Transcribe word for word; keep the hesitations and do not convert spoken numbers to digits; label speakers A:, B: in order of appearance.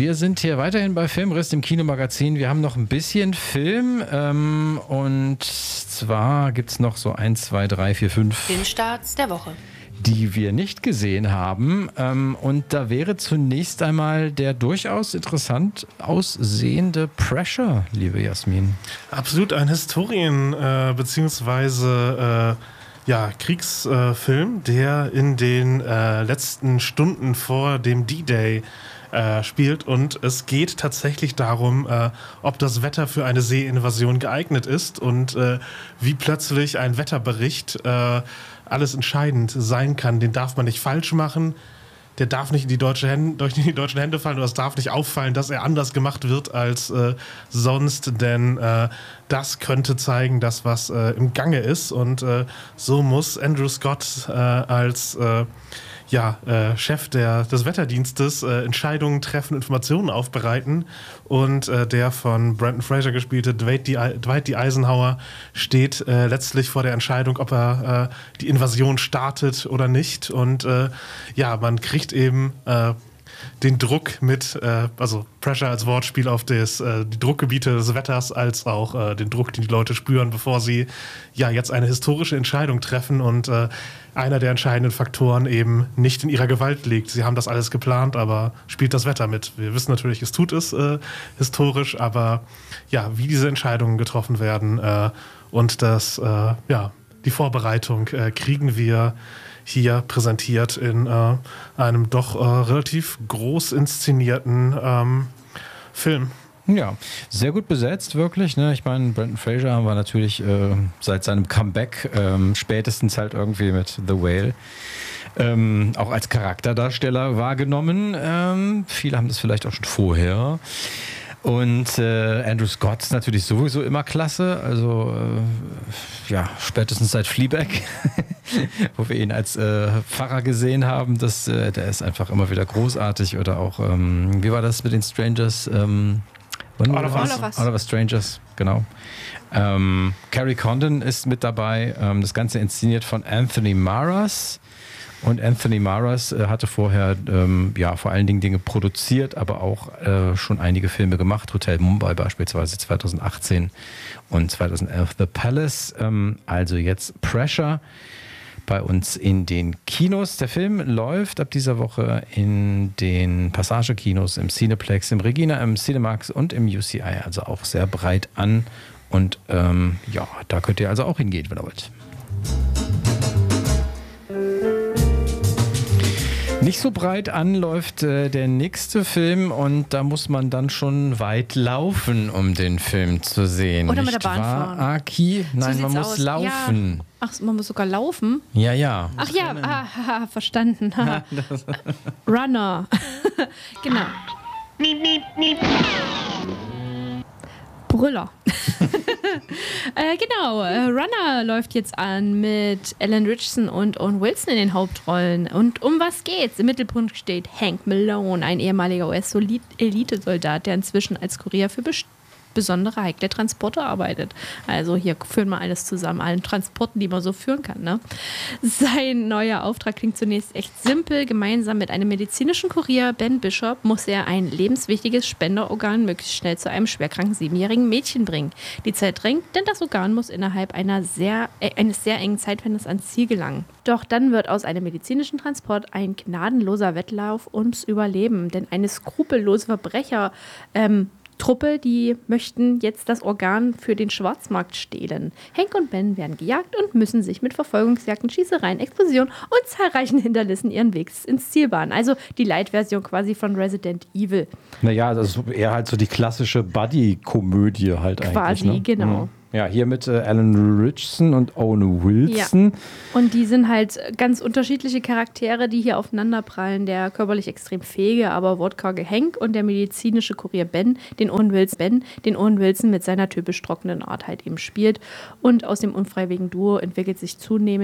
A: wir sind hier weiterhin bei Filmriss, dem Kinomagazin. Wir haben noch ein bisschen Film ähm, und zwar gibt es noch so eins, zwei, drei, vier, fünf
B: Filmstarts der Woche,
A: die wir nicht gesehen haben. Ähm, und da wäre zunächst einmal der durchaus interessant aussehende Pressure, liebe Jasmin.
C: Absolut ein Historien- äh, beziehungsweise äh, ja, Kriegsfilm, äh, der in den äh, letzten Stunden vor dem D-Day äh, spielt. Und es geht tatsächlich darum, äh, ob das Wetter für eine Seeinvasion geeignet ist und äh, wie plötzlich ein Wetterbericht äh, alles entscheidend sein kann. Den darf man nicht falsch machen. Der darf nicht in die, deutsche Hände, durch die deutschen Hände fallen oder es darf nicht auffallen, dass er anders gemacht wird als äh, sonst, denn äh, das könnte zeigen, dass was äh, im Gange ist und äh, so muss Andrew Scott äh, als äh, ja, äh, Chef der, des Wetterdienstes äh, Entscheidungen treffen, Informationen aufbereiten und äh, der von Brendan Fraser gespielte Dwight D. Dwight D. Eisenhower steht äh, letztlich vor der Entscheidung, ob er äh, die Invasion startet oder nicht und äh, ja, man kriegt eben äh, den Druck mit, äh, also Pressure als Wortspiel auf das, äh, die Druckgebiete des Wetters, als auch äh, den Druck, den die Leute spüren, bevor sie ja jetzt eine historische Entscheidung treffen und äh, einer der entscheidenden Faktoren eben nicht in ihrer Gewalt liegt. Sie haben das alles geplant, aber spielt das Wetter mit. Wir wissen natürlich, es tut es äh, historisch, aber ja, wie diese Entscheidungen getroffen werden äh, und das, äh, ja, die Vorbereitung äh, kriegen wir hier präsentiert in äh, einem doch äh, relativ groß inszenierten ähm, Film.
A: Ja, sehr gut besetzt, wirklich. Ne? Ich meine, Brendan Fraser war natürlich äh, seit seinem Comeback ähm, spätestens halt irgendwie mit The Whale ähm, auch als Charakterdarsteller wahrgenommen. Ähm, viele haben das vielleicht auch schon vorher. Und äh, Andrew Scott ist natürlich sowieso immer klasse, also äh, ja, spätestens seit Fleabag, wo wir ihn als äh, Pfarrer gesehen haben, das, äh, der ist einfach immer wieder großartig. Oder auch, ähm, wie war das mit den Strangers? Ähm,
B: All of Us.
A: All of Us Strangers, genau. Ähm, Carrie Condon ist mit dabei, ähm, das Ganze inszeniert von Anthony Maras. Und Anthony Maras äh, hatte vorher ähm, ja, vor allen Dingen Dinge produziert, aber auch äh, schon einige Filme gemacht. Hotel Mumbai beispielsweise zweitausendachtzehn und zweitausendelf The Palace. Ähm, also jetzt Pressure bei uns in den Kinos. Der Film läuft ab dieser Woche in den Passage-Kinos, im Cineplex, im Regina, im Cinemax und im U C I. Also auch sehr breit an. Und ähm, ja, da könnt ihr also auch hingehen, wenn ihr wollt. Nicht so breit an läuft äh, der nächste Film und da muss man dann schon weit laufen, um den Film zu sehen.
B: Oder
A: nicht
B: mit der Bahn
A: wahr,
B: fahren.
A: Aki? Nein,
B: So
A: man
B: sieht's
A: muss
B: aus.
A: laufen.
B: Ja. Ach, man muss sogar laufen?
A: Ja, ja.
B: Ach ja, ah, haha, verstanden. Runner. Genau. Brüller. äh, genau, äh, Runner läuft jetzt an mit Alan Ritchson und Owen Wilson in den Hauptrollen. Und um was geht's? Im Mittelpunkt steht Hank Malone, ein ehemaliger U S-Elitesoldat, der inzwischen als Kurier für best- besondere heikle Transporte arbeitet. Also hier führen wir alles zusammen, allen Transporten, die man so führen kann. Ne? Sein neuer Auftrag klingt zunächst echt simpel. Gemeinsam mit einem medizinischen Kurier, Ben Bishop, muss er ein lebenswichtiges Spenderorgan möglichst schnell zu einem schwerkranken siebenjährigen Mädchen bringen. Die Zeit drängt, denn das Organ muss innerhalb einer sehr, äh, eines sehr engen Zeitfensters ans Ziel gelangen. Doch dann wird aus einem medizinischen Transport ein gnadenloser Wettlauf ums Überleben, denn eine skrupellose Verbrecher ähm, Truppe, die möchten jetzt das Organ für den Schwarzmarkt stehlen. Hank und Ben werden gejagt und müssen sich mit Verfolgungsjagden, Schießereien, Explosionen und zahlreichen Hindernissen ihren Weg ins Ziel bahnen. Also die Light-Version quasi von Resident Evil.
A: Naja, das ist eher halt so die klassische Buddy-Komödie halt eigentlich.
B: Quasi,
A: ne?
B: genau.
A: Mhm. Ja, hier mit äh, Alan Ritchson und Owen Wilson.
B: Ja. Und die sind halt ganz unterschiedliche Charaktere, die hier aufeinanderprallen. Der körperlich extrem fähige, aber wortkarge Hank und der medizinische Kurier Ben, den Owen Wilson, Ben, den Owen Wilson mit seiner typisch trockenen Art halt eben spielt. Und aus dem unfreiwilligen Duo entwickelt sich zunehmend